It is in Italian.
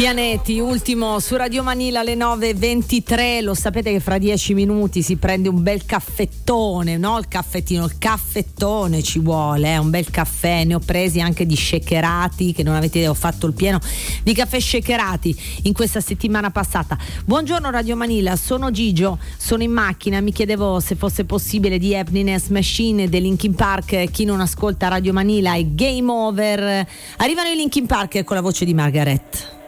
Pianeti, ultimo su Radio Manila alle 9:23. Lo sapete che fra 10 minuti si prende un bel caffettone, no? Il caffettino, il caffettone ci vuole, un bel caffè. Ne ho presi anche di shakerati, che non avete, ho fatto il pieno di caffè shakerati in questa settimana passata. Buongiorno Radio Manila, sono Gigio, sono in macchina, mi chiedevo se fosse possibile di Happiness Machine dei Linkin Park. Chi non ascolta Radio Manila è game over. Arrivano i Linkin Park con la voce di Margaret.